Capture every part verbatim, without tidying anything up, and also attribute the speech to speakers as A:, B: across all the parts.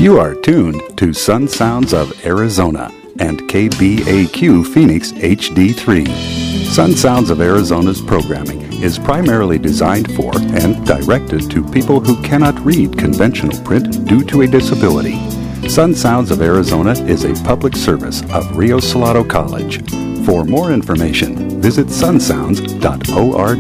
A: You are tuned to Sun Sounds of Arizona and K B A Q Phoenix H D three. Sun Sounds of Arizona's programming is primarily designed for and directed to people who cannot read conventional print due to a disability. Sun Sounds of Arizona is a public service of Rio Salado College. For more information, visit sun sounds dot org.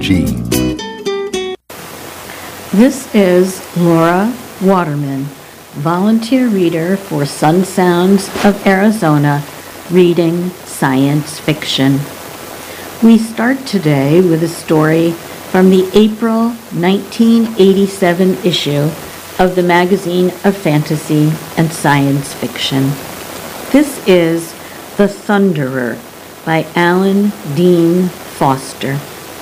B: This is Laura Waterman, volunteer reader for Sun Sounds of Arizona, reading science fiction. We start today with a story from the April nineteen eighty-seven issue of the Magazine of Fantasy and Science Fiction. This is The Thunderer by Alan Dean Foster.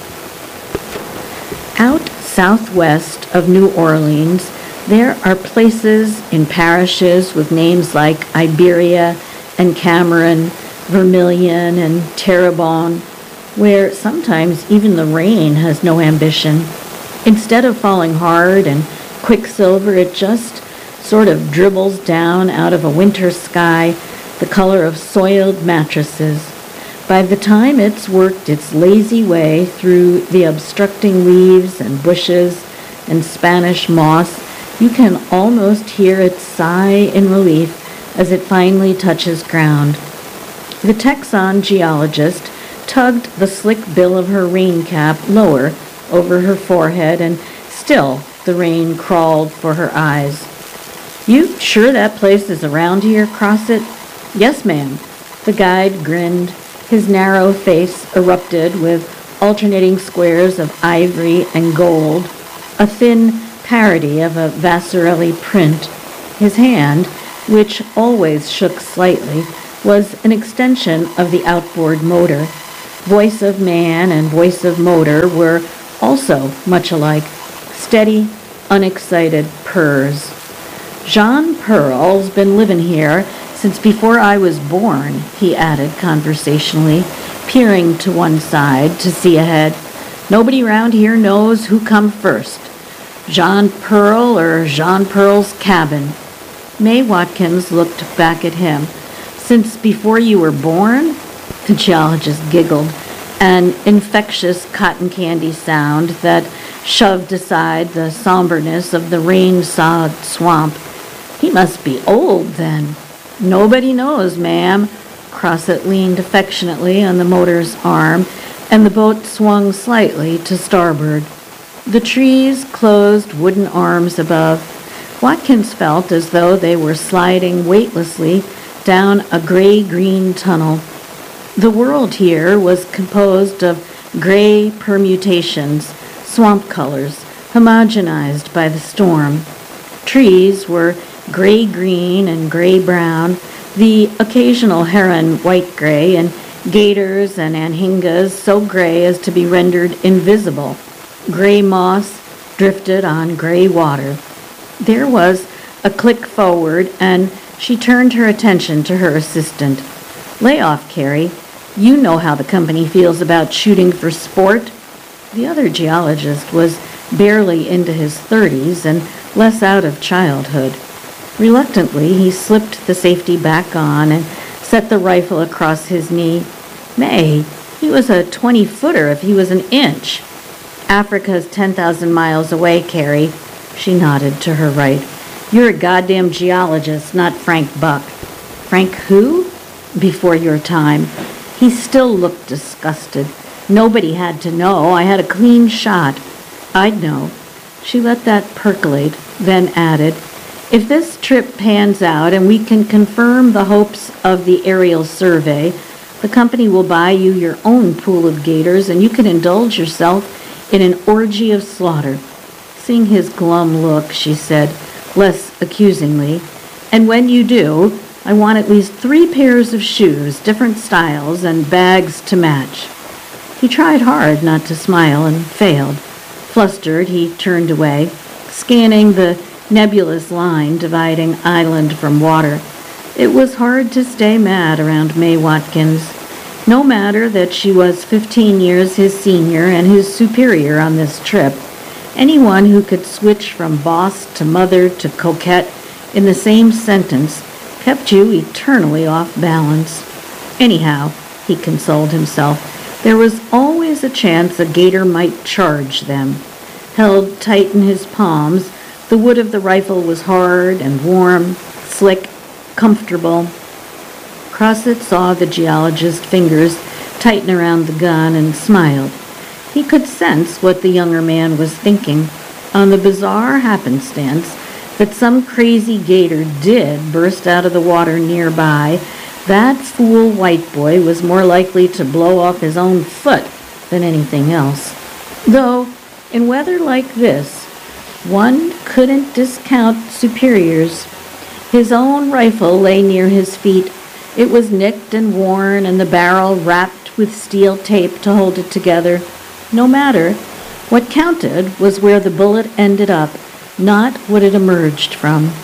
B: Out southwest of New Orleans, there are places in parishes with names like Iberia and Cameron, Vermilion and Terrebonne, where sometimes even the rain has no ambition. Instead of falling hard and quicksilver, it just sort of dribbles down out of a winter sky, the color of soiled mattresses. By the time it's worked its lazy way through the obstructing leaves and bushes and Spanish moss, you can almost hear it sigh in relief as it finally touches ground. The Texan geologist tugged the slick bill of her rain cap lower over her forehead, and still the rain crawled for her eyes. "You sure that place is around here, Crossett?" "Yes, ma'am." The guide grinned. His narrow face erupted with alternating squares of ivory and gold, a thin parody of a Vasarely print. His hand, which always shook slightly, was an extension of the outboard motor. Voice of man and voice of motor were also much alike, steady, unexcited purrs. "Jean Pearl's been livin' here since before I was born," he added conversationally, peering to one side to see ahead. "Nobody round here knows who come first, Jean Pearl or Jean Pearl's cabin." May Watkins looked back at him. "Since before you were born?" The geologist giggled, an infectious cotton candy sound that shoved aside the somberness of the rain-sod swamp. "He must be old, then." "Nobody knows, ma'am." Crossett leaned affectionately on the motor's arm, and the boat swung slightly to starboard. The trees closed wooden arms above. Watkins felt as though they were sliding weightlessly down a gray-green tunnel. The world here was composed of gray permutations, swamp colors, homogenized by the storm. Trees were gray-green and gray-brown, the occasional heron white-gray, and gators and anhingas so gray as to be rendered invisible. Gray moss drifted on gray water. There was a click forward, and she turned her attention to her assistant. "Lay off, Carrie. You know how the company feels about shooting for sport." The other geologist was barely into his thirties and less out of childhood. Reluctantly, he slipped the safety back on and set the rifle across his knee. "May, he was a twenty-footer if he was an inch." "Africa's ten thousand miles away, Carrie." She nodded to her right. "You're a goddamn geologist, not Frank Buck." "Frank who?" "Before your time." He still looked disgusted. "Nobody had to know. I had a clean shot." "I'd know." She let that percolate, then added, "If this trip pans out and we can confirm the hopes of the aerial survey, the company will buy you your own pool of gators and you can indulge yourself in an orgy of slaughter." Seeing his glum look, she said, less accusingly, "And when you do, I want at least three pairs of shoes, different styles, and bags to match." He tried hard not to smile and failed. Flustered, he turned away, scanning the nebulous line dividing island from water. It was hard to stay mad around May Watkins. No matter that she was fifteen years his senior and his superior on this trip, anyone who could switch from boss to mother to coquette in the same sentence kept you eternally off balance. Anyhow, he consoled himself, there was always a chance a gator might charge them. Held tight in his palms, the wood of the rifle was hard and warm, slick, comfortable. Crossett saw the geologist's fingers tighten around the gun and smiled. He could sense what the younger man was thinking. On the bizarre happenstance that some crazy gator did burst out of the water nearby, that fool white boy was more likely to blow off his own foot than anything else. Though, in weather like this, one couldn't discount superiors. His own rifle lay near his feet. It was nicked and worn, and the barrel wrapped with steel tape to hold it together. No matter. What counted was where the bullet ended up, not what it emerged from.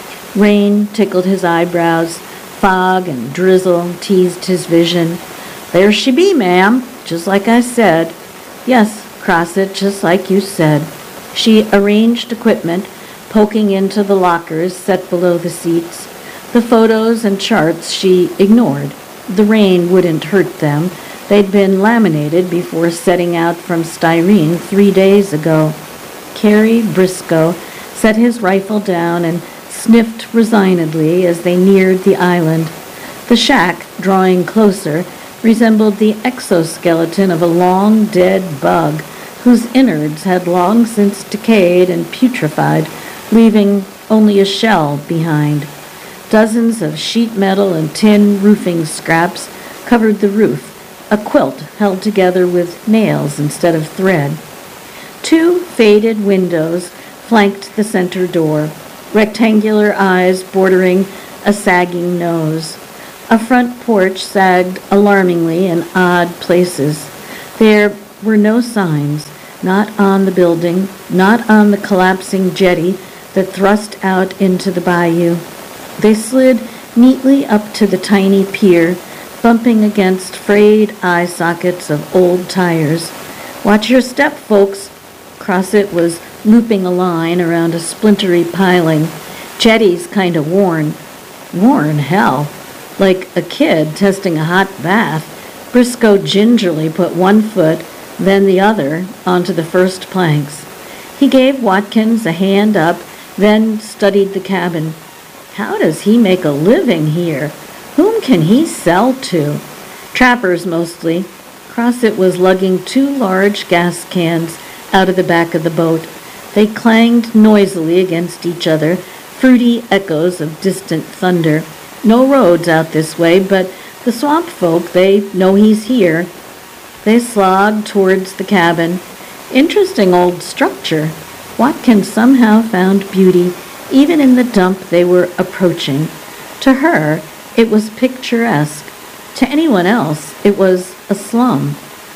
B: Rain tickled his eyebrows. Fog and drizzle teased his vision. There she be, ma'am, just like I said. Yes, Crossett, just like you said. She arranged equipment, poking into the lockers set below the seats. The photos and charts she ignored. The rain wouldn't hurt them. They'd been laminated before setting out from Styrene three days ago. Carrie Briscoe set his rifle down and sniffed resignedly as they neared the island. The shack, drawing closer, resembled the exoskeleton of a long dead bug whose innards had long since decayed and putrefied, leaving only a shell behind. Dozens of sheet metal and tin roofing scraps covered the roof, a quilt held together with nails instead of thread. Two faded windows flanked the center door, rectangular eyes bordering a sagging nose. A front porch sagged alarmingly in odd places. There were no signs, not on the building, not on the collapsing jetty that thrust out into the bayou. They slid neatly up to the tiny pier, bumping against frayed eye sockets of old tires. Watch your step, folks. Crossett was looping a line around a splintery piling. Jetty's kind of worn. Worn, hell. Like a kid testing a hot bath, Briscoe gingerly put one foot, then the other, onto the first planks. He gave Watkins a hand up, then studied the cabin. How does he make a living here? Whom can he sell to? Trappers, mostly. Crossett was lugging two large gas cans out of the back of the boat. They clanged noisily against each other, fruity echoes of distant thunder. No roads out this way, but the swamp folk, they know he's here. They slogged towards the cabin. Interesting old structure. Watkins somehow found beauty, even in the dump they were approaching. To her, it was picturesque. To anyone else, it was a slum.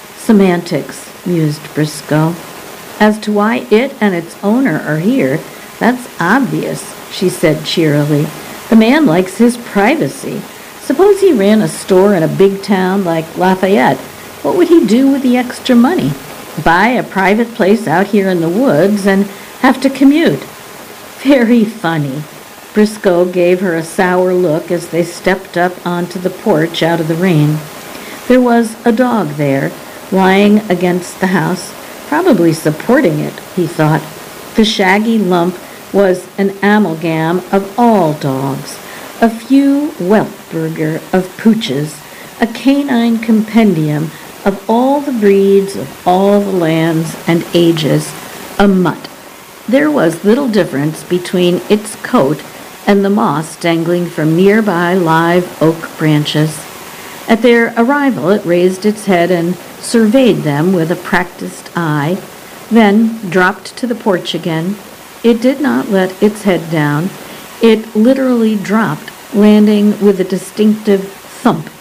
B: Semantics, mused Briscoe. As to why it and its owner are here, that's obvious, she said cheerily. The man likes his privacy. Suppose he ran a store in a big town like Lafayette. What would he do with the extra money? Buy a private place out here in the woods and have to commute. Very funny. Briscoe gave her a sour look as they stepped up onto the porch out of the rain. There was a dog there, lying against the house, probably supporting it, he thought. The shaggy lump was an amalgam of all dogs, a few Weltberger of pooches, a canine compendium of all the breeds of all the lands and ages, a mutt. There was little difference between its coat and the moss dangling from nearby live oak branches. At their arrival, it raised its head and surveyed them with a practiced eye, then dropped to the porch again. It did not let its head down. It literally dropped, landing with a distinctive thump.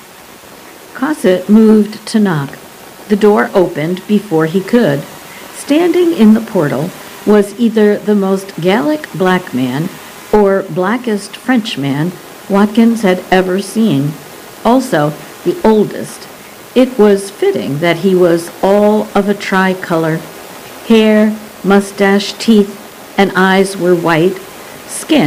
B: Crossett moved to knock. The door opened before he could. Standing in the portal was either the most Gallic black man or blackest Frenchman Watkins had ever seen. Also, the oldest. It was fitting that he was all of a tricolor. Hair, mustache, teeth, and eyes were white. Skin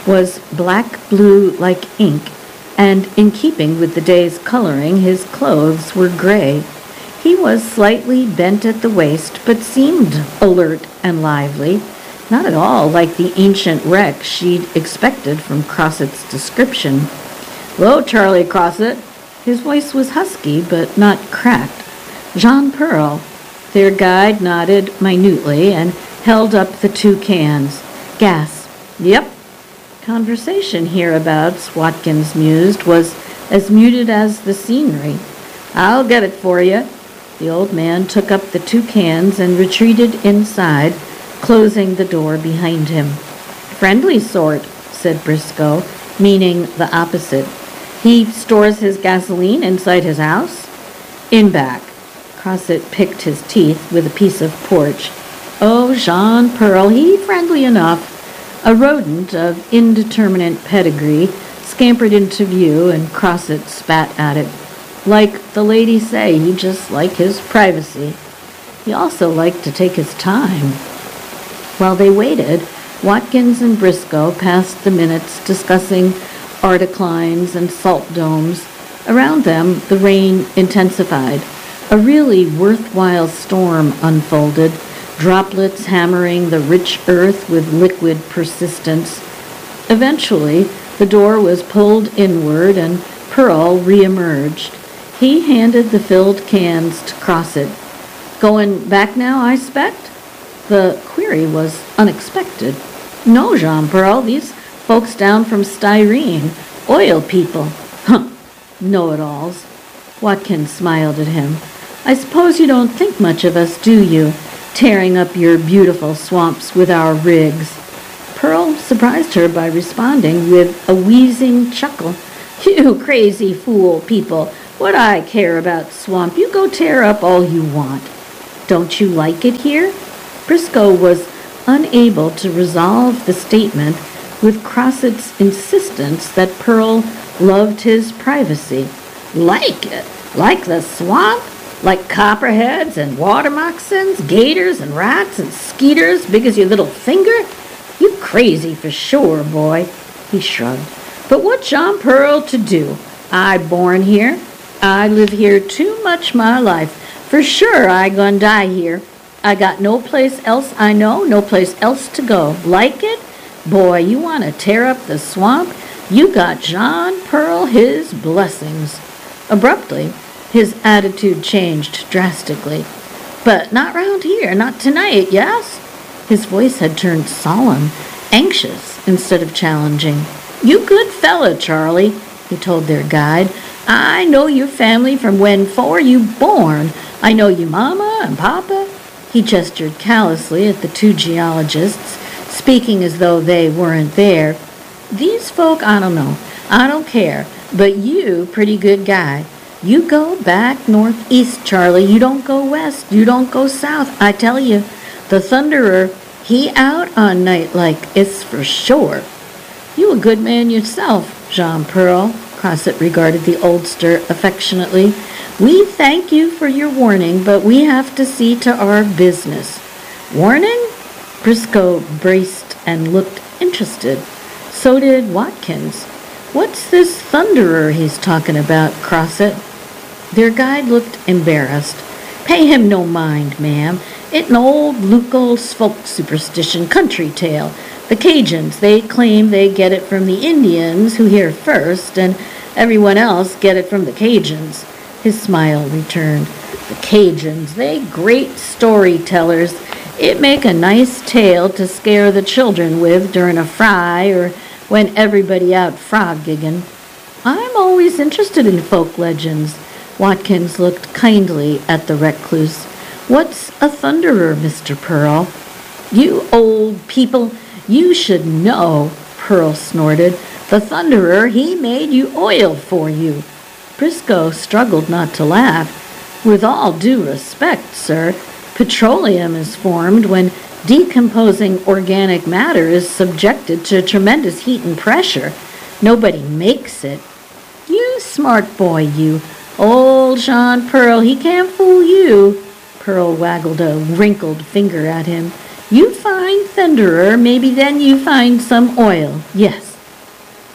B: was black blue like ink, and in keeping with the day's coloring, his clothes were gray. He was slightly bent at the waist, but seemed alert and lively, not at all like the ancient wreck she'd expected from Crossett's description. "Hello, Charlie Crossett." His voice was husky, but not cracked. "Jean Pearl." Their guide nodded minutely and held up the two cans. "Gas." "Yep." Conversation hereabouts, Watkins mused, was as muted as the scenery. "I'll get it for you." The old man took up the two cans and retreated inside, closing the door behind him. "Friendly sort," said Briscoe, meaning the opposite. "He stores his gasoline inside his house?" "In back." Crossett picked his teeth with a piece of porch. "Oh, Jean Pearl, he friendly enough." A rodent of indeterminate pedigree scampered into view, and Crossett spat at it. Like the lady say, he just liked his privacy. He also liked to take his time. While they waited, Watkins and Briscoe passed the minutes discussing articlines and salt domes. Around them, the rain intensified. A really worthwhile storm unfolded, droplets hammering the rich earth with liquid persistence. Eventually, the door was pulled inward and Pearl reemerged. He handed the filled cans to Crossett. "Going back now, I spect?" The query was unexpected. "No, Jean Pearl, these folks down from Styrene, oil people." "Huh, know-it-alls." Watkins smiled at him. "I suppose you don't think much of us, do you, tearing up your beautiful swamps with our rigs?" Pearl surprised her by responding with a wheezing chuckle. "You crazy fool people, what I care about swamp? You go tear up all you want." "Don't you like it here?" Briscoe was unable to resolve the statement with Crossett's insistence that Pearl loved his privacy. "Like it? Like the swamp? Like copperheads and water moccasins, gators and rats and skeeters big as your little finger? You crazy for sure, boy." He shrugged. "But what Jean Pearl to do? I born here. I live here too much my life. For sure I gonna die here. I got no place else I know, no place else to go. Like it? Boy, you want to tear up the swamp? You got Jean Pearl his blessings." Abruptly, his attitude changed drastically. "But not round here, not tonight, yes?" His voice had turned solemn, anxious instead of challenging. "You good fella, Charlie," he told their guide. "I know your family from when for you born. I know you mama and papa." He gestured callously at the two geologists, speaking as though they weren't there. "These folk, I don't know. I don't care. But you, pretty good guy. You go back northeast, Charlie. You don't go west. You don't go south. I tell you, the Thunderer, he out on night like it's for sure." "You a good man yourself, Jean Pearl." Crossett regarded the oldster affectionately. "We thank you for your warning, but we have to see to our business." "Warning?" Briscoe braced and looked interested. So did Watkins. "What's this Thunderer he's talking about, Crossett?" Their guide looked embarrassed. "Pay him no mind, ma'am. It an old local folk superstition, country tale. The Cajuns, they claim they get it from the Indians who hear first, and everyone else get it from the Cajuns." His smile returned. "The Cajuns, they great storytellers. It make a nice tale to scare the children with during a fry or when everybody out frog gigging." "I'm always interested in folk legends." Watkins looked kindly at the recluse. "What's a Thunderer, Mister Pearl?" "You old people, you should know," Pearl snorted. "The Thunderer, he made you oil for you." Briscoe struggled not to laugh. "With all due respect, sir, petroleum is formed when decomposing organic matter is subjected to tremendous heat and pressure. Nobody makes it." "You smart boy, you. Old Jean Pearl, he can't fool you." Pearl waggled a wrinkled finger at him. "You find Thunderer, maybe then you find some oil. Yes,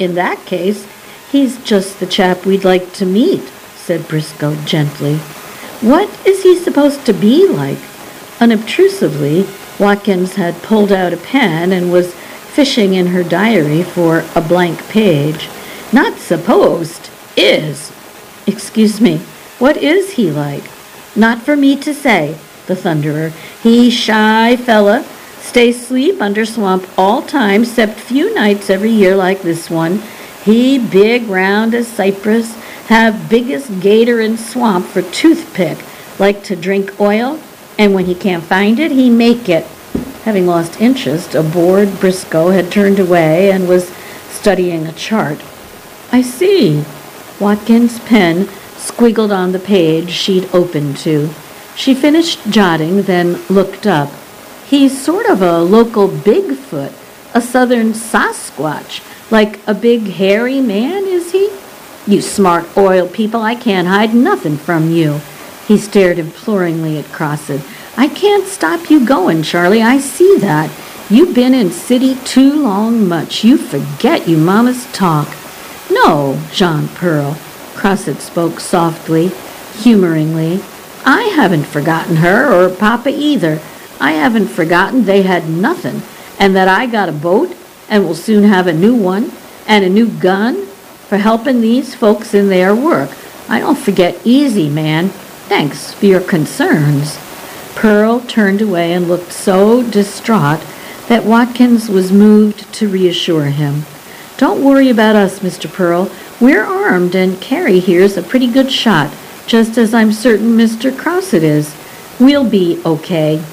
B: In that case, he's just the chap we'd like to meet, said Briscoe gently. What is he supposed to be like? Unobtrusively, Watkins had pulled out a pen and was fishing in her diary for a blank page. Not supposed, is. Excuse me, what is he like? Not for me to say, the Thunderer. He shy fella, stay sleep under swamp all time, except few nights every year like this one. He big round as cypress, have biggest gator in swamp for toothpick, like to drink oil, and when he can't find it, he make it. Having lost interest, a bored Briscoe had turned away and was studying a chart. I see. Watkins' pen squiggled on the page she'd opened to. She finished jotting, then looked up. He's sort of a local Bigfoot, a southern Sasquatch, like a big hairy man, is he? You smart oil people, I can't hide nothing from you. He stared imploringly at Crosset. I can't stop you going, Charlie, I see that. You been in city too long much. You forget you mama's talk. No, Jean Pearl, Crosset spoke softly, humoringly. I haven't forgotten her, or Papa either. I haven't forgotten they had nothing, and that I got a boat, and will soon have a new one, and a new gun, for helping these folks in their work. I don't forget easy, man. Thanks for your concerns. Pearl turned away and looked so distraught that Watkins was moved to reassure him. Don't worry about us, Mister Pearl. We're armed, and Carrie here's a pretty good shot, just as I'm certain Mister Crosset is. We'll be okay.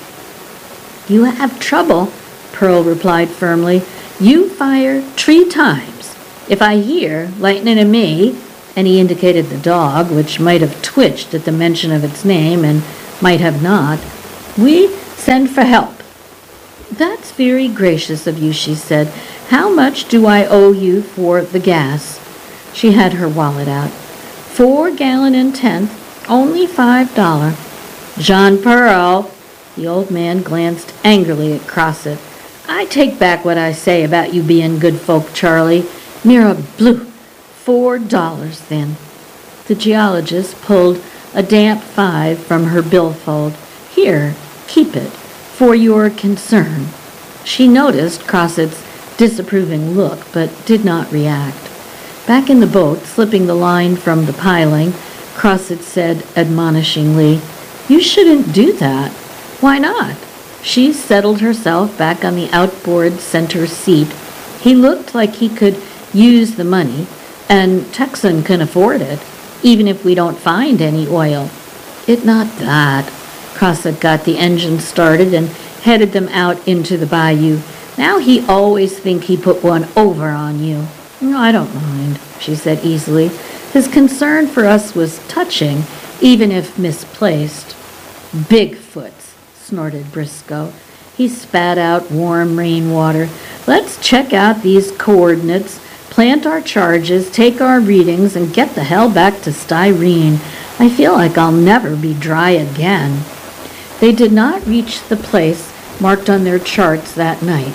B: You have trouble, Pearl replied firmly. You fire three times. If I hear lightning at me, and he indicated the dog, which might have twitched at the mention of its name and might have not, we send for help. That's very gracious of you, she said. How much do I owe you for the gas? She had her wallet out. Four gallon and tenth, only five dollar. Jean Pearl, the old man glanced angrily at Crosset. I take back what I say about you being good folk, Charlie. Mira blue. Four dollars, then. The geologist pulled a damp five from her billfold. Here, keep it, for your concern. She noticed Crosset's disapproving look, but did not react. Back in the boat, slipping the line from the piling, Crosset said admonishingly, You shouldn't do that. Why not? She settled herself back on the outboard center seat. He looked like he could use the money, and Texan can afford it, even if we don't find any oil. It not that. Crosset got the engine started and headed them out into the bayou. Now he always think he put one over on you. No, I don't mind, she said easily. His concern for us was touching, even if misplaced. Bigfoots, snorted Briscoe. He spat out warm rainwater. Let's check out these coordinates, plant our charges, take our readings, and get the hell back to Styrene. I feel like I'll never be dry again. They did not reach the place marked on their charts that night.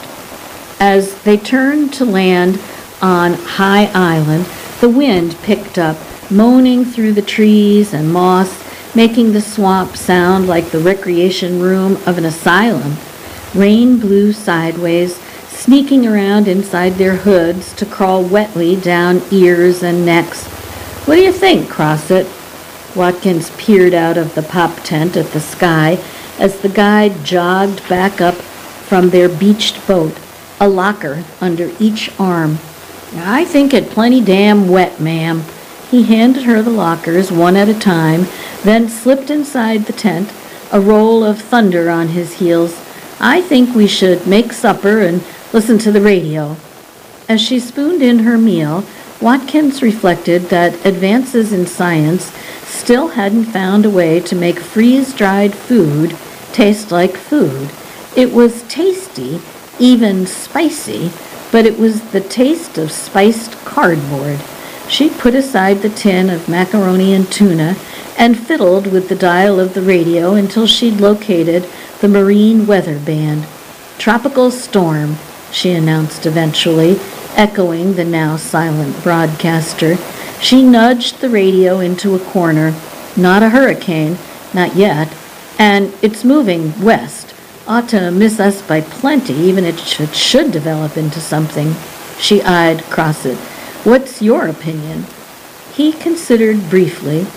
B: As they turned to land on High Island, the wind picked up, moaning through the trees and moss, making the swamp sound like the recreation room of an asylum. Rain blew sideways, sneaking around inside their hoods to crawl wetly down ears and necks. What do you think, Crosset? Watkins peered out of the pop tent at the sky as the guide jogged back up from their beached boat, a locker under each arm. I think it plenty damn wet, ma'am. He handed her the lockers one at a time, then slipped inside the tent, a roll of thunder on his heels. I think we should make supper and listen to the radio. As she spooned in her meal, Watkins reflected that advances in science still hadn't found a way to make freeze-dried food taste like food. It was tasty, even spicy, but it was the taste of spiced cardboard. She put aside the tin of macaroni and tuna and fiddled with the dial of the radio until she'd located the marine weather band. Tropical storm, she announced eventually. echoing the now silent broadcaster. She nudged the radio into a corner. Not a hurricane, not yet, and it's moving west. Ought to miss us by plenty, even if it should develop into something. She eyed Crossett. What's your opinion? He considered briefly.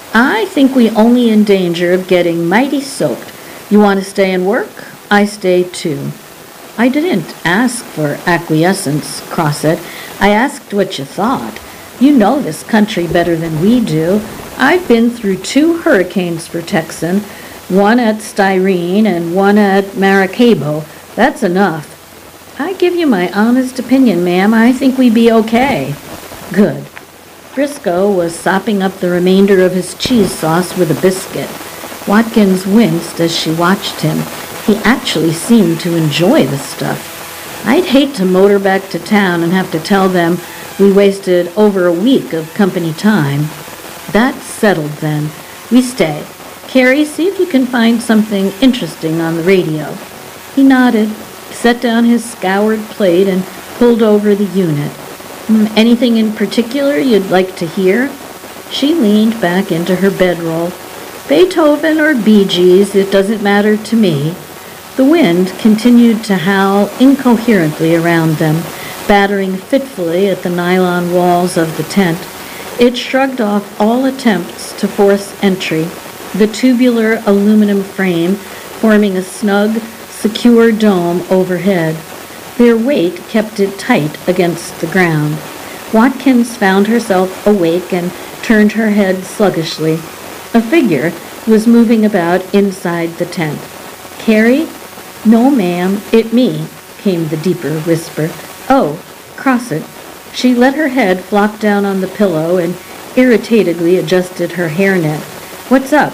B: I think we only in danger of getting mighty soaked. You want to stay and work? I stay too. I didn't ask for acquiescence, Crossett. I asked what you thought. You know this country better than we do. I've been through two hurricanes for Texan, one at Styrene and one at Maracaibo. That's enough. I give you my honest opinion, ma'am. I think we be okay. Good. Briscoe was sopping up the remainder of his cheese sauce with a biscuit. Watkins winced as she watched him. He actually seemed to enjoy the stuff. I'd hate to motor back to town and have to tell them we wasted over a week of company time. That's settled then. We stay. Carrie, see if you can find something interesting on the radio. He nodded, set down his scoured plate, and pulled over the unit. Mm, anything in particular you'd like to hear? She leaned back into her bedroll. Beethoven or Bee Gees, it doesn't matter to me. The wind continued to howl incoherently around them, battering fitfully at the nylon walls of the tent. It shrugged off all attempts to force entry, the tubular aluminum frame forming a snug, secure dome overhead. Their weight kept it tight against the ground. Watkins found herself awake and turned her head sluggishly. A figure was moving about inside the tent. Carrie? No, ma'am, it me, came the deeper whisper. Oh, Crossett. She let her head flop down on the pillow and irritatedly adjusted her hairnet. What's up?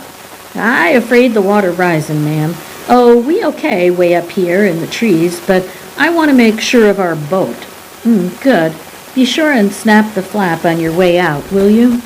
B: I afraid the water risin', ma'am. Oh, we okay way up here in the trees, but I want to make sure of our boat. Mm, good. Be sure and snap the flap on your way out, will you?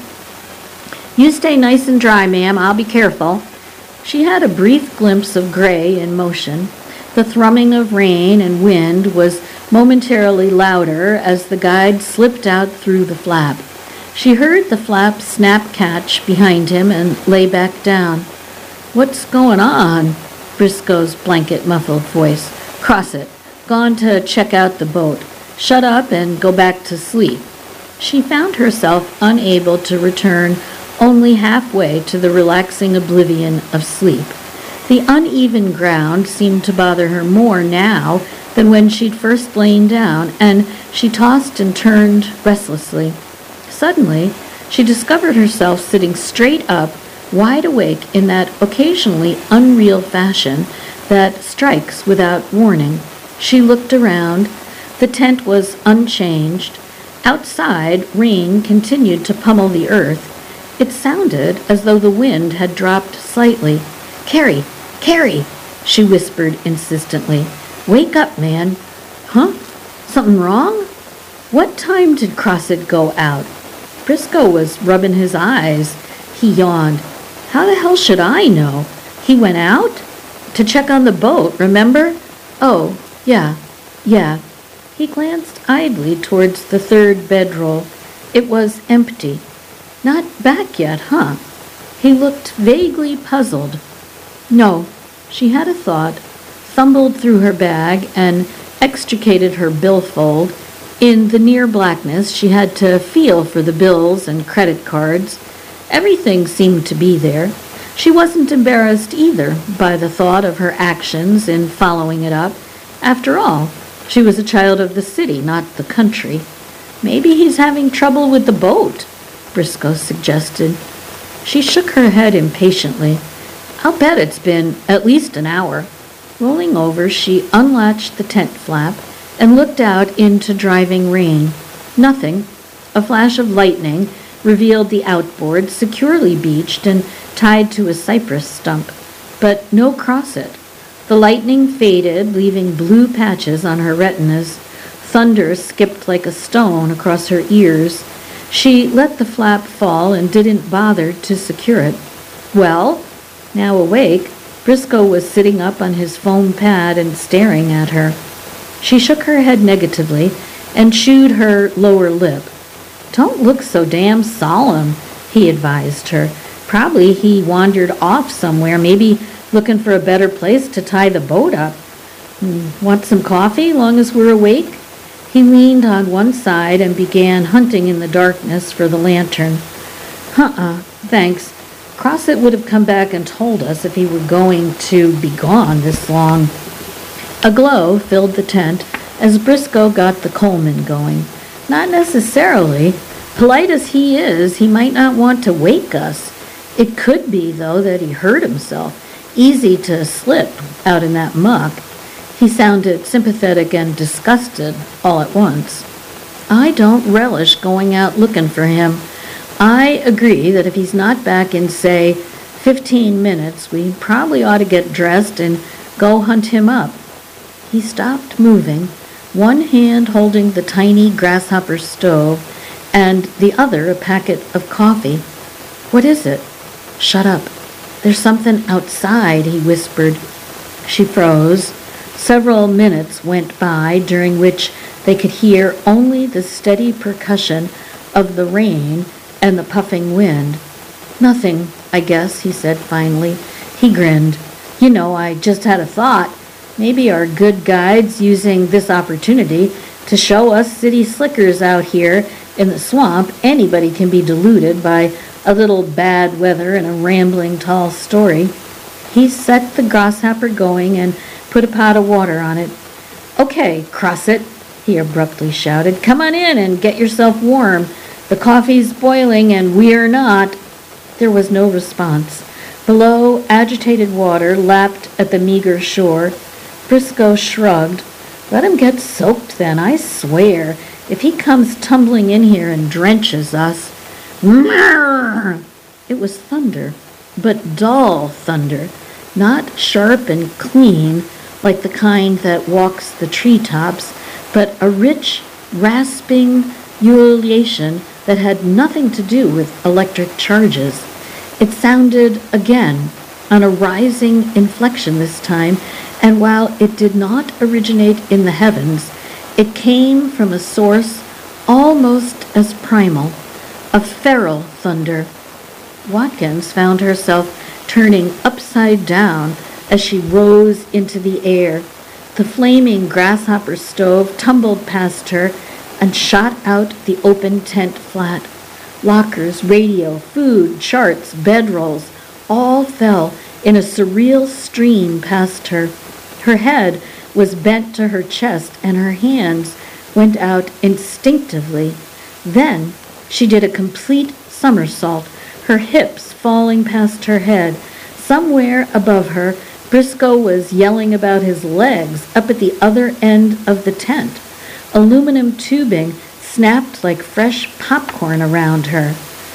B: You stay nice and dry, ma'am. I'll be careful. She had a brief glimpse of gray in motion. The thrumming of rain and wind was momentarily louder as the guide slipped out through the flap. She heard the flap snap catch behind him and lay back down. What's going on? Briscoe's blanket-muffled voice. Crossett. Gone to check out the boat. Shut up and go back to sleep. She found herself unable to return only halfway to the relaxing oblivion of sleep. The uneven ground seemed to bother her more now than when she'd first lain down, and she tossed and turned restlessly. Suddenly, she discovered herself sitting straight up, wide awake in that occasionally unreal fashion that strikes without warning. She looked around. The tent was unchanged. Outside, rain continued to pummel the earth. It sounded as though the wind had dropped slightly. Carrie! Carrie! She whispered insistently. Wake up, man. Huh? Something wrong? What time did Crossett go out? Briscoe was rubbing his eyes. He yawned. How the hell should I know? He went out? To check on the boat, remember? Oh, yeah, yeah. He glanced idly towards the third bedroll. It was empty. Not back yet, huh? He looked vaguely puzzled. No, she had a thought, fumbled through her bag and extricated her billfold. In the near blackness, she had to feel for the bills and credit cards. Everything seemed to be there. She wasn't embarrassed either by the thought of her actions in following it up. After all, she was a child of the city, not the country. Maybe he's having trouble with the boat, Briscoe suggested. She shook her head impatiently. I'll bet it's been at least an hour. Rolling over, she unlatched the tent flap and looked out into driving rain. Nothing. A flash of lightning revealed the outboard securely beached and tied to a cypress stump, but no Crossett. The lightning faded, leaving blue patches on her retinas. Thunder skipped like a stone across her ears. She let the flap fall and didn't bother to secure it. Well, now awake, Briscoe was sitting up on his foam pad and staring at her. She shook her head negatively and chewed her lower lip. "Don't look so damn solemn," he advised her. "Probably he wandered off somewhere, maybe looking for a better place to tie the boat up. Want some coffee, long as we're awake?" He leaned on one side and began hunting in the darkness for the lantern. "Uh-uh, thanks. Crossett would have come back and told us if he were going to be gone this long." A glow filled the tent as Briscoe got the Coleman going. "Not necessarily. Polite as he is, he might not want to wake us. It could be, though, that he hurt himself. Easy to slip out in that muck." He sounded sympathetic and disgusted all at once. "I don't relish going out looking for him. I agree that if he's not back in, say, fifteen minutes, we probably ought to get dressed and go hunt him up." He stopped moving, one hand holding the tiny grasshopper stove and the other a packet of coffee. "What is it?" "Shut up. There's something outside," he whispered. She froze. Several minutes went by, during which they could hear only the steady percussion of the rain and the puffing wind. "Nothing, I guess," he said finally. He grinned. "You know, I just had a thought. Maybe our good guide's using this opportunity to show us city slickers out here in the swamp. Anybody can be deluded by a little bad weather and a rambling tall story." He set the grasshopper going and put a pot of water on it. "Okay, Crossett," he abruptly shouted. "Come on in and get yourself warm. The coffee's boiling and we're not." There was no response. Below, agitated water lapped at the meager shore. Briscoe shrugged. "Let him get soaked then, I swear. If he comes tumbling in here and drenches us." Mrrr! It was thunder, but dull thunder, not sharp and clean like the kind that walks the treetops, but a rich, rasping ululation that had nothing to do with electric charges. It sounded again on a rising inflection this time, and while it did not originate in the heavens, it came from a source almost as primal, a feral thunder. Watkins found herself turning upside down as she rose into the air. The flaming grasshopper stove tumbled past her and shot out the open tent flat. Lockers, radio, food, charts, bedrolls, all fell in a surreal stream past her. Her head was bent to her chest and her hands went out instinctively. Then she did a complete somersault, her hips falling past her head. Somewhere above her, Briscoe was yelling about his legs up at the other end of the tent. Aluminum tubing snapped like fresh popcorn around her.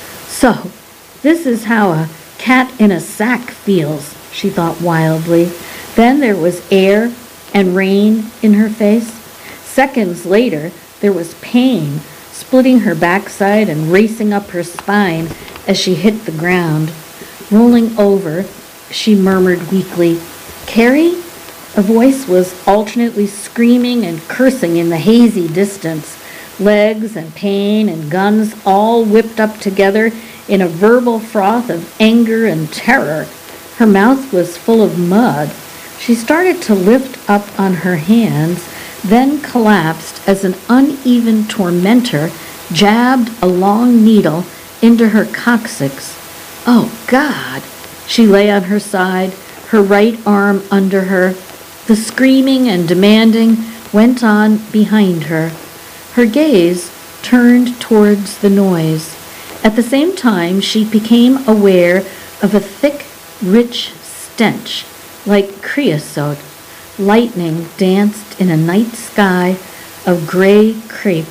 B: "So, this is how a cat in a sack feels," she thought wildly. Then there was air and rain in her face. Seconds later, there was pain splitting her backside and racing up her spine as she hit the ground. Rolling over, she murmured weakly, "Carrie?" A voice was alternately screaming and cursing in the hazy distance. Legs and pain and guns all whipped up together in a verbal froth of anger and terror. Her mouth was full of mud. She started to lift up on her hands, then collapsed as an uneven tormentor jabbed a long needle into her coccyx. "Oh, God!" She lay on her side, her right arm under her. The screaming and demanding went on behind her. Her gaze turned towards the noise. At the same time, she became aware of a thick, rich stench, like creosote. Lightning danced in a night sky of gray crepe.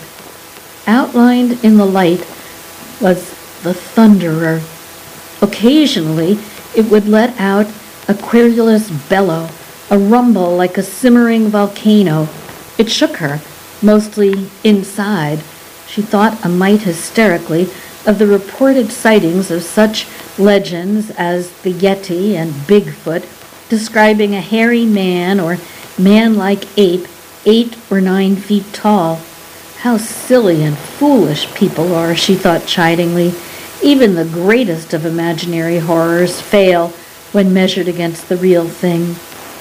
B: Outlined in the light was the Thunderer. Occasionally, it would let out a querulous bellow, a rumble like a simmering volcano. It shook her, mostly inside. She thought a mite hysterically of the reported sightings of such legends as the Yeti and Bigfoot, describing a hairy man or man-like ape eight or nine feet tall. How silly and foolish people are, she thought chidingly. Even the greatest of imaginary horrors fail when measured against the real thing.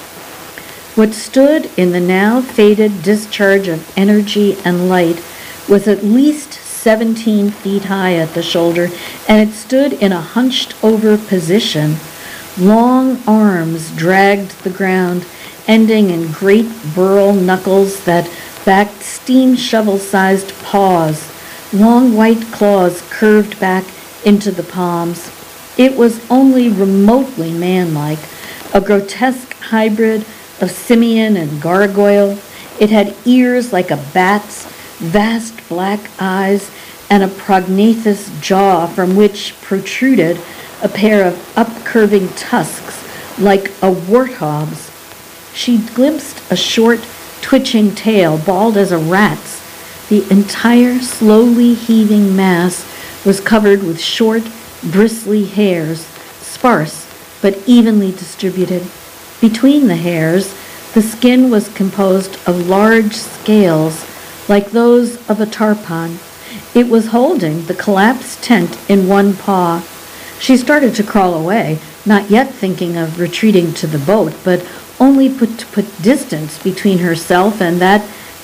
B: What stood in the now faded discharge of energy and light was at least seventeen feet high at the shoulder, and it stood in a hunched-over position. Long arms dragged the ground, ending in great burl knuckles that backed steam shovel-sized paws. Long white claws curved back into the palms. It was only remotely manlike, a grotesque hybrid of simian and gargoyle. It had ears like a bat's, vast black eyes, and a prognathous jaw from which protruded a pair of upcurving tusks like a warthog's. She glimpsed a short, twitching tail, bald as a rat's. The entire slowly heaving mass was covered with short, bristly hairs, sparse but evenly distributed. Between the hairs, the skin was composed of large scales, like those of a tarpon. It was holding the collapsed tent in one paw. She started to crawl away, not yet thinking of retreating to the boat, but only put to put distance between herself and that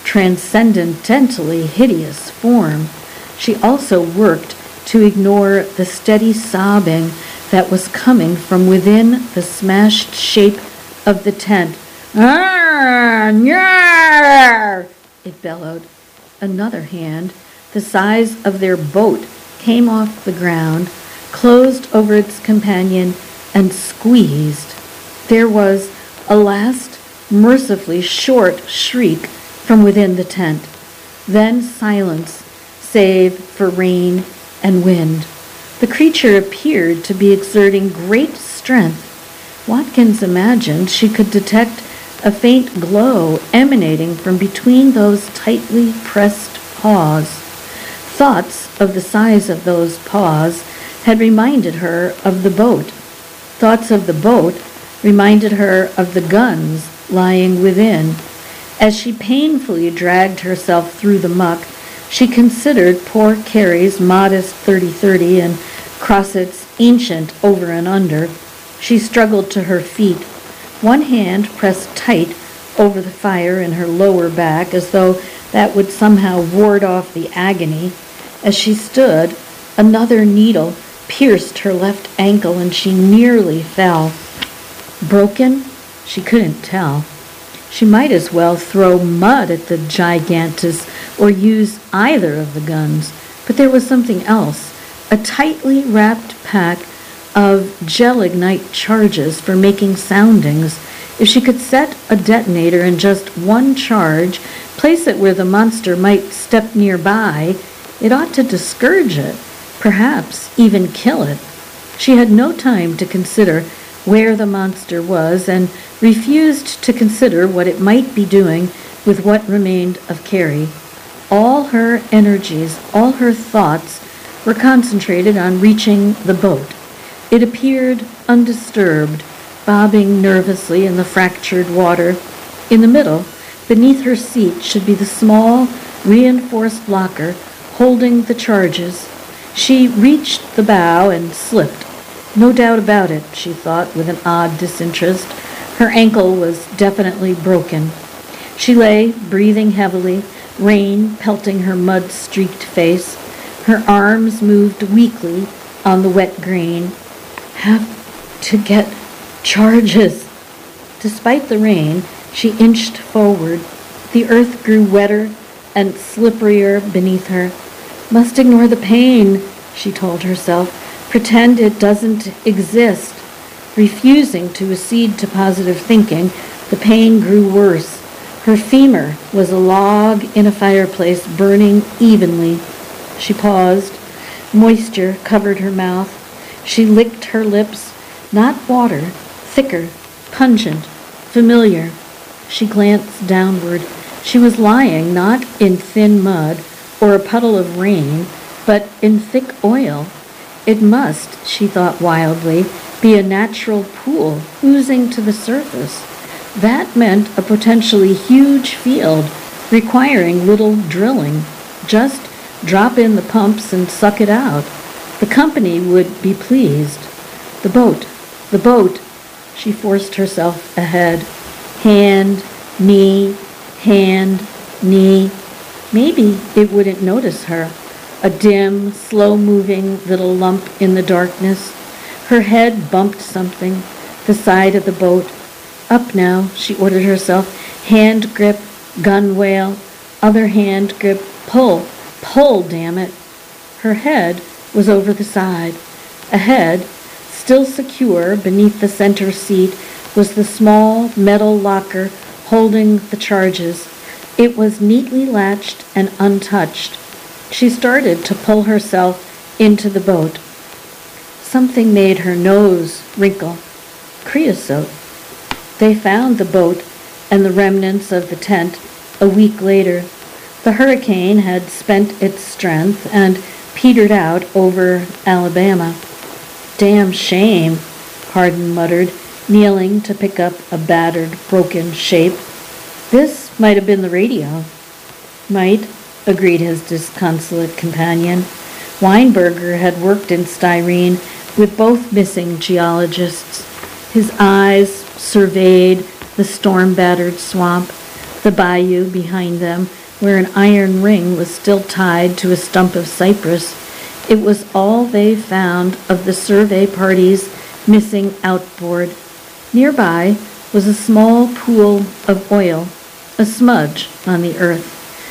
B: transcendently hideous form. She also worked to ignore the steady sobbing that was coming from within the smashed shape of the tent. "Arr! Nyar!" it bellowed. Another hand, the size of their boat, came off the ground, closed over its companion, and squeezed. There was a last, mercifully short shriek from within the tent. Then silence, save for rain and wind. The creature appeared to be exerting great strength. Watkins imagined she could detect a faint glow emanating from between those tightly pressed paws. Thoughts of the size of those paws had reminded her of the boat. Thoughts of the boat reminded her of the guns lying within. As she painfully dragged herself through the muck, she considered poor Carrie's modest thirty thirty and Crossett's ancient over and under. She struggled to her feet. One hand pressed tight over the fire in her lower back, as though that would somehow ward off the agony. As she stood, another needle pierced her left ankle and she nearly fell. Broken? She couldn't tell. She might as well throw mud at the gigantus or use either of the guns. But there was something else, a tightly wrapped pack of gelignite charges for making soundings. If she could set a detonator in just one charge, place it where the monster might step nearby, it ought to discourage it, perhaps even kill it. She had no time to consider where the monster was and refused to consider what it might be doing with what remained of Carrie. All her energies, all her thoughts were concentrated on reaching the boat. It appeared undisturbed, bobbing nervously in the fractured water. In the middle, beneath her seat, should be the small, reinforced locker holding the charges. She reached the bow and slipped. No doubt about it, she thought with an odd disinterest. Her ankle was definitely broken. She lay, breathing heavily, rain pelting her mud-streaked face. Her arms moved weakly on the wet grain. Have to get charges. Despite the rain, she inched forward. The earth grew wetter and slipperier beneath her. Must ignore the pain, she told herself. Pretend it doesn't exist. Refusing to accede to positive thinking, the pain grew worse. Her femur was a log in a fireplace burning evenly. She paused. Moisture covered her mouth. She licked her lips. Not water, thicker, pungent, familiar. She glanced downward. She was lying not in thin mud or a puddle of rain, but in thick oil. It must, she thought wildly, be a natural pool oozing to the surface. That meant a potentially huge field requiring little drilling. Just drop in the pumps and suck it out. The company would be pleased. The boat, the boat. She forced herself ahead. Hand, knee, hand, knee. Maybe it wouldn't notice her. A dim, slow-moving little lump in the darkness. Her head bumped something, the side of the boat. Up now, she ordered herself. Hand grip, gunwale, other hand grip, pull, pull, damn it. Her head was over the side. Ahead, still secure beneath the center seat, was the small metal locker holding the charges. It was neatly latched and untouched. She started to pull herself into the boat. Something made her nose wrinkle. Creosote. They found the boat and the remnants of the tent a week later. The hurricane had spent its strength and petered out over Alabama. Damn shame, Hardin muttered, kneeling to pick up a battered, broken shape. This might have been the radio. Might, agreed his disconsolate companion. Weinberger had worked in styrene with both missing geologists. His eyes surveyed the storm-battered swamp, the bayou behind them, where an iron ring was still tied to a stump of cypress. It was all they found of the survey party's missing outboard. Nearby was a small pool of oil, a smudge on the earth.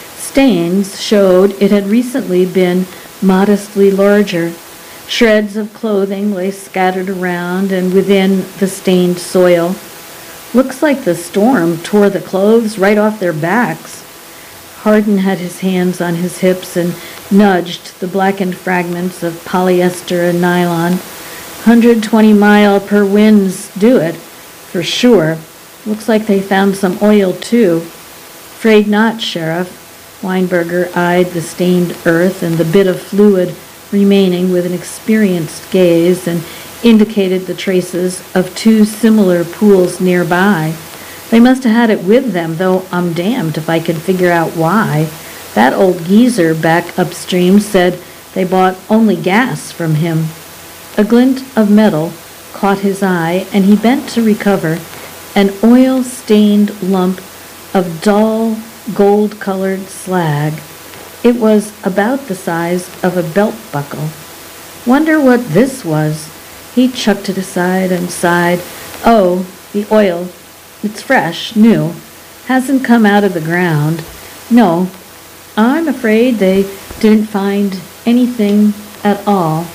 B: Stains showed it had recently been modestly larger. Shreds of clothing lay scattered around and within the stained soil. Looks like the storm tore the clothes right off their backs. Hardin had his hands on his hips and nudged the blackened fragments of polyester and nylon. one hundred twenty mile per winds do it, for sure. Looks like they found some oil, too. Afraid not, Sheriff. Weinberger eyed the stained earth and the bit of fluid remaining with an experienced gaze and indicated the traces of two similar pools nearby. They must have had it with them, though I'm damned if I can figure out why. That old geezer back upstream said they bought only gas from him. A glint of metal caught his eye, and he bent to recover an oil-stained lump of dull, gold-colored slag. It was about the size of a belt buckle. Wonder what this was. He chucked it aside and sighed. Oh, the oil. It's fresh, new. Hasn't come out of the ground. No, I'm afraid they didn't find anything at all.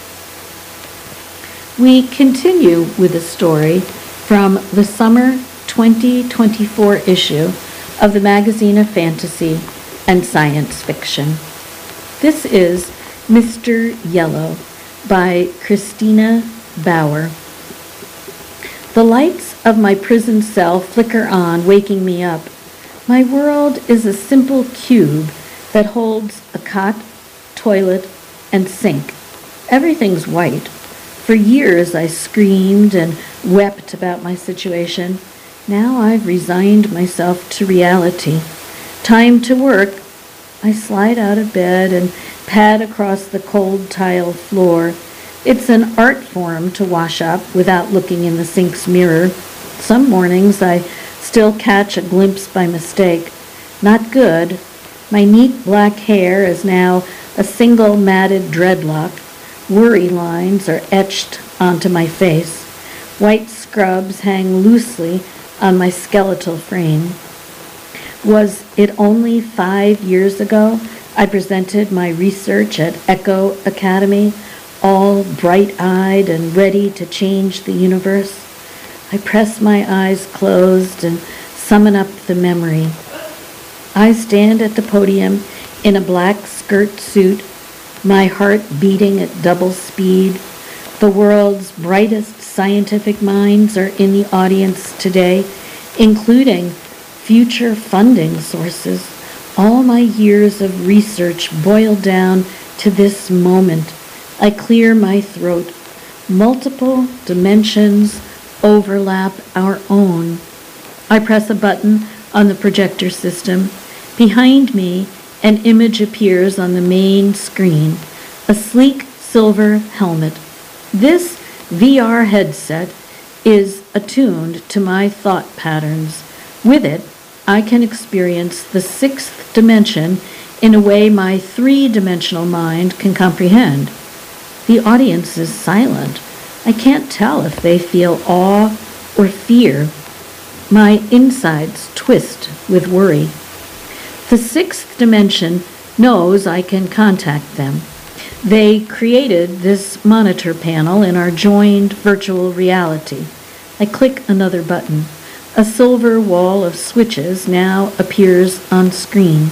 B: We continue with a story from the summer twenty twenty-four issue of the Magazine of Fantasy and Science Fiction. This is Mister Yellow by Christina Bauer. The lights of my prison cell flicker on, waking me up. My world is a simple cube that holds a cot, toilet, and sink. Everything's white. For years I screamed and wept about my situation. Now I've resigned myself to reality. Time to work. I slide out of bed and pad across the cold tile floor. It's an art form to wash up without looking in the sink's mirror. Some mornings I still catch a glimpse by mistake. Not good. My neat black hair is now a single matted dreadlock. Worry lines are etched onto my face. White scrubs hang loosely on my skeletal frame. Was it only five years ago I presented my research at Echo Academy, all bright-eyed and ready to change the universe? I press my eyes closed and summon up the memory. I stand at the podium in a black skirt suit, my heart beating at double speed. The world's brightest scientific minds are in the audience today, including future funding sources. All my years of research boil down to this moment. I clear my throat. Multiple dimensions overlap our own. I press a button on the projector system. Behind me, an image appears on the main screen, a sleek silver helmet. This V R headset is attuned to my thought patterns. With it, I can experience the sixth dimension in a way my three-dimensional mind can comprehend. The audience is silent. I can't tell if they feel awe or fear. My insides twist with worry. The sixth dimension knows I can contact them. They created this monitor panel in our joined virtual reality. I click another button. A silver wall of switches now appears on screen.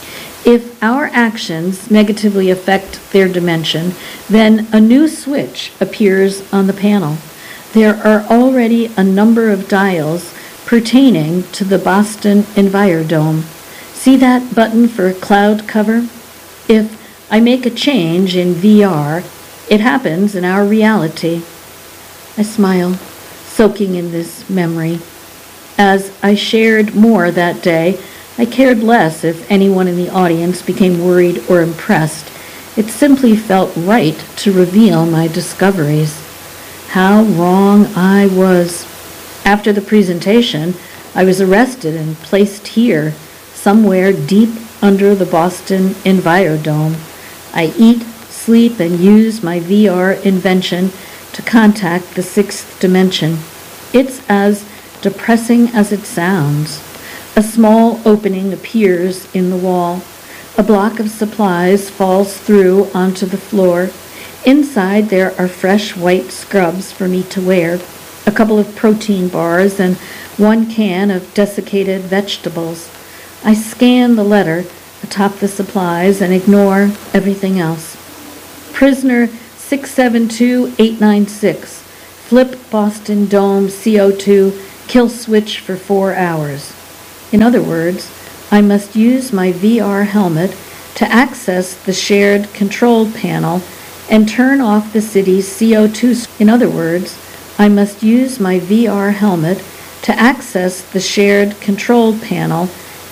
B: If our actions negatively affect their dimension, then a new switch appears on the panel. There are already a number of dials pertaining to the Boston Envirodome. See that button for cloud cover? If I make a change in V R, it happens in our reality. I smile, soaking in this memory. As I shared more that day, I cared less if anyone in the audience became worried or impressed. It simply felt right to reveal my discoveries. How wrong I was. After the presentation, I was arrested and placed here, somewhere deep under the Boston Envirodome. I eat, sleep, and use my V R invention to contact the sixth dimension. It's as depressing as it sounds. A small opening appears in the wall. A block of supplies falls through onto the floor. Inside there are fresh white scrubs for me to wear, a couple of protein bars, and one can of desiccated vegetables. I scan the letter atop the supplies and ignore everything else. Prisoner six seven two eight nine six. Flip Boston Dome C O two kill switch for four hours. In other words, I must use my V R helmet to access the shared control panel and turn off the city's C O two. In other words, I must use my V R helmet to access the shared control panel